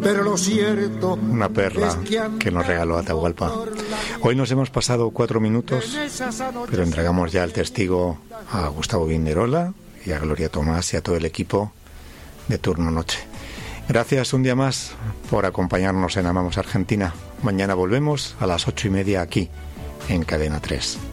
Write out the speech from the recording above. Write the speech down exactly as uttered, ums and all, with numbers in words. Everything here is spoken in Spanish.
Pero lo cierto, una perla que nos regaló Atahualpa. Hoy nos hemos pasado cuatro minutos, pero entregamos ya el testigo a Gustavo Vinderola y a Gloria Tomás y a todo el equipo de Turno Noche. Gracias un día más por acompañarnos en Amamos Argentina. Mañana volvemos a las ocho y media aquí en Cadena tres.